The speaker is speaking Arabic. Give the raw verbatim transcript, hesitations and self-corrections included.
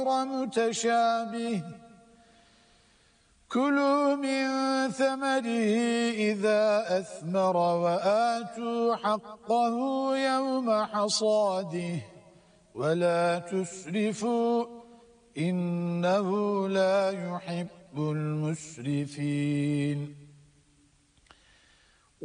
متشابه كلوا من ثمره إذا أثمر وآتوا حقه يوم حصاده ولا تسرفوا إنه لا يحب المسرفين